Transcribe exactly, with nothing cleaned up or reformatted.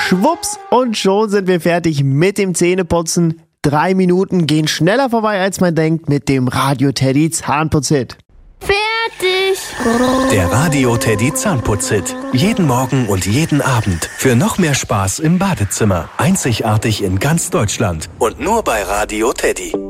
Schwupps und schon sind wir fertig mit dem Zähneputzen. Drei Minuten gehen schneller vorbei, als man denkt, mit dem Radio Teddy Zahnputzhit. Fertig! Der Radio Teddy Zahnputzhit. Jeden Morgen und jeden Abend. Für noch mehr Spaß im Badezimmer. Einzigartig in ganz Deutschland. Und nur bei Radio Teddy.